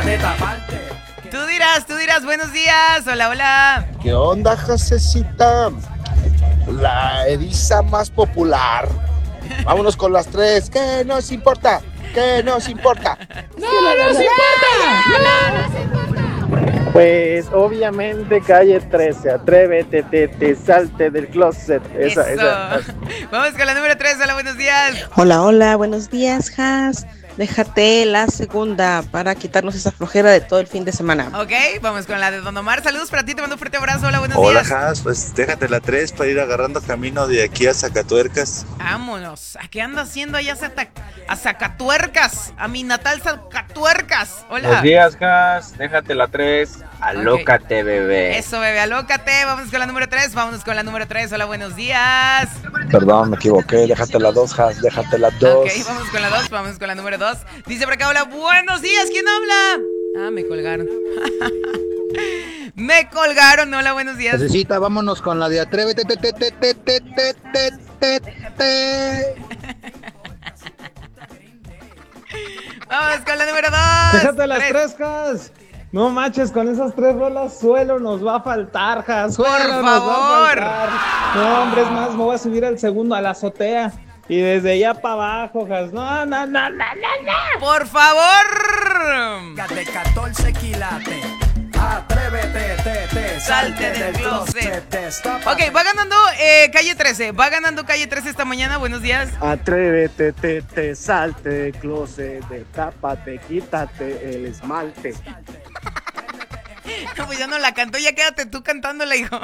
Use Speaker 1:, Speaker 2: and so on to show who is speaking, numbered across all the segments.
Speaker 1: planeta Marte.
Speaker 2: Tú dirás, buenos días. Hola, hola.
Speaker 3: ¿Qué onda, Jacecita? La eriza más popular. Vámonos con las tres. ¿Qué nos importa? ¿Qué nos importa?
Speaker 4: ¡No nos importa!
Speaker 5: Pues obviamente calle 13, atrévete, te salte del closet. Esa.
Speaker 2: Vamos con la número 3, hola, buenos días.
Speaker 6: Hola, buenos días, Has. Déjate la segunda para quitarnos esa flojera de todo el fin de semana.
Speaker 2: Ok, vamos con la de Don Omar. Saludos para ti, te mando un fuerte abrazo. Hola, buenos
Speaker 7: Hola,
Speaker 2: días.
Speaker 7: Has, pues déjate la 3 para ir agarrando camino de aquí a Zacatuercas.
Speaker 2: Vámonos. ¿A qué anda haciendo allá a Zacatuercas? A mi natal Zacatuercas. Hola.
Speaker 8: Buenos días, Has. Déjate la 3. Alócate, bebé.
Speaker 2: Eso, bebé, alócate. Vámonos con la número 3. Hola, buenos días.
Speaker 3: Perdón, me equivoqué. Déjate la 2, Has. Déjate la 2.
Speaker 2: Ok, vamos con la 2. Vamos con la número 2. Dice por acá, hola, buenos días. ¿Quién habla? Ah, me colgaron. Me colgaron. Hola, buenos días.
Speaker 3: Necesita, vámonos con la de atrévete.
Speaker 2: Vamos con la número 2.
Speaker 5: Déjate las 3, Has. No manches, con esas 3 rolas suelo nos va a faltar, Has.
Speaker 2: Por
Speaker 5: Suelo
Speaker 2: favor.
Speaker 5: nos va a faltar. No, hombre, es más, me voy a subir al segundo, a la azotea. Y desde allá para abajo, Has. No.
Speaker 2: Por favor.
Speaker 1: De 14 quilates. Atrévete,
Speaker 2: Salte del closet.
Speaker 1: Destápate.
Speaker 2: Ok, va ganando calle 13. Va ganando calle 13 esta mañana. Buenos días.
Speaker 5: Atrévete, te salte del closet, tápate, quítate el esmalte.
Speaker 2: Pues ya no la cantó, ya quédate tú cantándola, hijo.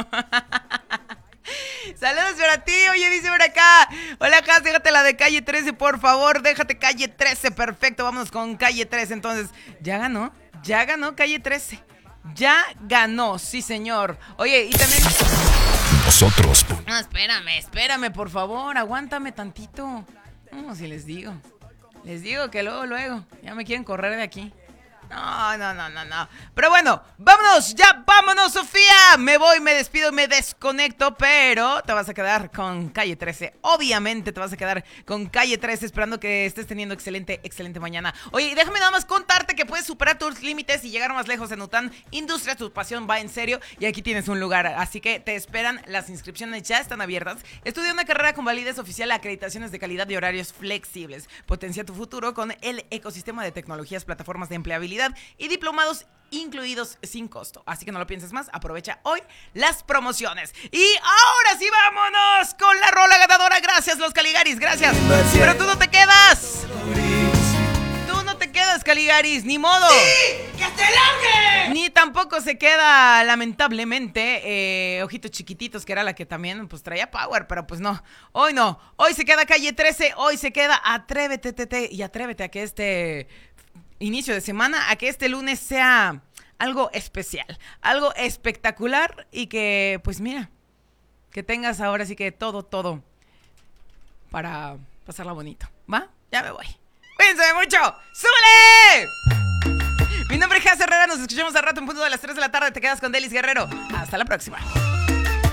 Speaker 2: Saludos para ti, oye, dice por acá. Hola, Has, déjate la de calle 13, por favor. Déjate calle 13, perfecto. Vámonos con calle 13, entonces. Ya ganó calle 13. Ya ganó, sí, señor. Oye, y también...
Speaker 9: Nosotros.
Speaker 2: No, espérame, por favor. Aguántame tantito. No, si les digo que luego. Ya me quieren correr de aquí. No. Pero bueno, vámonos, Sofía. Me voy, me despido, me desconecto, pero te vas a quedar con calle 13. Obviamente te vas a quedar con calle 13, esperando que estés teniendo excelente mañana. Oye, déjame nada más contarte que puedes superar tus límites y llegar más lejos en UTAN Industria. Tu pasión va en serio y aquí tienes un lugar. Así que te esperan, las inscripciones ya están abiertas. Estudia una carrera con validez oficial, acreditaciones de calidad y horarios flexibles. Potencia tu futuro con el ecosistema de tecnologías, plataformas de empleabilidad y diplomados incluidos sin costo. Así que no lo pienses más, aprovecha hoy las promociones. Y ahora sí, vámonos con la rola ganadora. Gracias, los Caligaris, gracias. Pero tú no te quedas. Caligaris, ni modo.
Speaker 1: ¡Sí! ¡Que se largue!
Speaker 2: Ni tampoco se queda, lamentablemente, Ojitos Chiquititos, que era la que también pues traía power, pero pues no. Hoy se queda calle 13, hoy se queda Atrévete, y atrévete a que este inicio de semana, a que este lunes sea algo especial, algo espectacular y que, pues mira, que tengas ahora sí que todo para pasarla bonito, ¿va? Ya me voy. ¡Cuídense mucho! ¡Súbele! Mi nombre es Jazz Herrera, nos escuchamos al rato en punto de las 3 de la tarde. Te quedas con Delis Guerrero. Hasta la próxima.